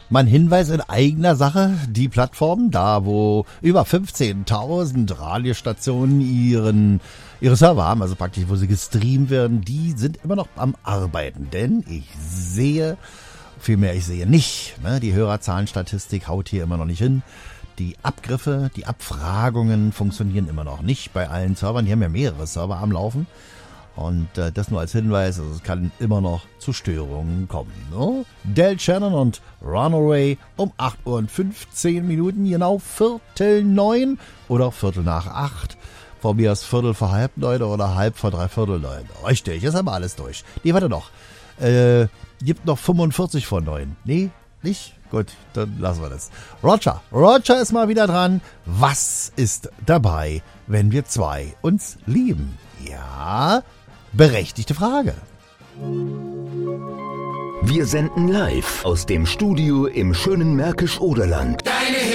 Mal ein Hinweis in eigener Sache, die Plattform, da wo über 15.000 Radiostationen ihre Server haben, also praktisch wo sie gestreamt werden, die sind immer noch am Arbeiten, denn ich sehe nicht, ne? Die Hörerzahlenstatistik haut hier immer noch nicht hin. Die Abgriffe, die Abfragungen funktionieren immer noch nicht bei allen Servern, die haben ja mehrere Server am Laufen. Und das nur als Hinweis, also es kann immer noch zu Störungen kommen. Ne? Del Shannon und Runaway um 8:15 Uhr, genau 8:45 oder 8:45. Von mir aus 8:45 oder 8:45. Richtig, ist aber alles durch. Nee, warte noch. Gibt noch 45 vor 9. Nee, nicht? Gut, dann lassen wir das. Roger ist mal wieder dran. Was ist dabei, wenn wir zwei uns lieben? Ja, berechtigte Frage. Wir senden live aus dem Studio im schönen Märkisch-Oderland. Deine